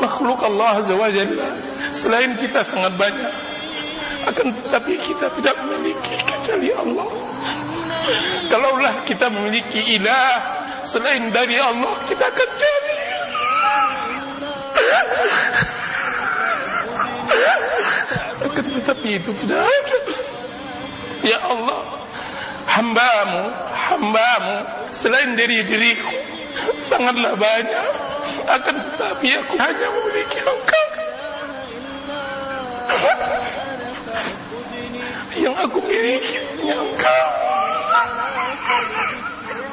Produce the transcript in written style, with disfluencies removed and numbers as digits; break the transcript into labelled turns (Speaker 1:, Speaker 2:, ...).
Speaker 1: makhluk Allah Azza wa Jalla selain kita sangat banyak, akan tetapi kita tidak memiliki kecuali Allah. Kalaulah kita memiliki ilah selain dari Allah, kita akan cari. Akan tetapi itu tidak ada. Ya Allah, hambamu selain dari diriku sangatlah banyak, akan tetapi aku hanya memiliki Engkau. Yang aku miliki hanya Engkau.